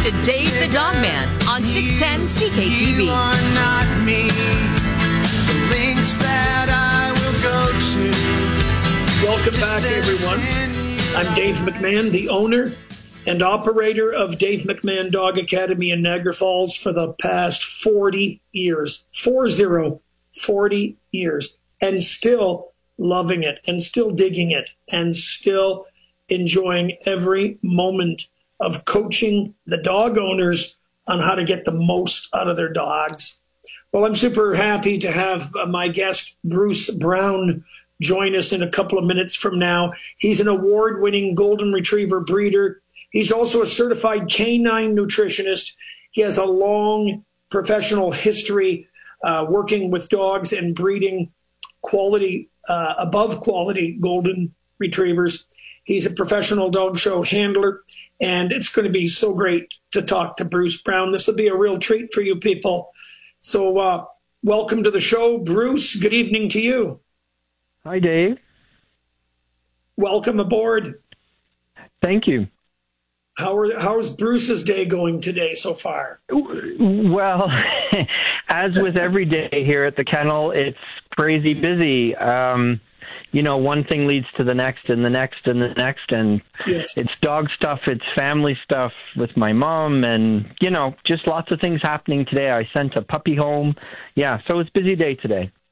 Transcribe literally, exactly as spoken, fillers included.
to Dave the Dog Man on six ten C K T V. You are not me. The links that I will go to. Welcome back, everyone. I'm Dave McMahon, the owner and operator of Dave McMahon Dog Academy in Niagara Falls for the past forty years. Four zero, forty years. And still loving it, and still digging it, and still enjoying every moment of coaching the dog owners on how to get the most out of their dogs. Well, I'm super happy to have uh, my guest, Bruce Brown, join us in a couple of minutes from now. He's an award-winning Golden Retriever breeder. He's also a certified canine nutritionist. He has a long professional history uh, working with dogs and breeding quality, uh, above quality Golden Retrievers. He's a professional dog show handler, and it's going to be so great to talk to Bruce Brown. This will be a real treat for you people. So uh, welcome to the show, Bruce. Good evening to you. Hi, Dave. Welcome aboard. Thank you. How are how's Bruce's day going today so far? Well, as with every day here at the kennel, it's crazy busy. Um, you know, one thing leads to the next and the next and the next, and yes. It's dog stuff, it's family stuff with my mom, and, you know, just lots of things happening today. I sent a puppy home. Yeah, so it's a busy day today.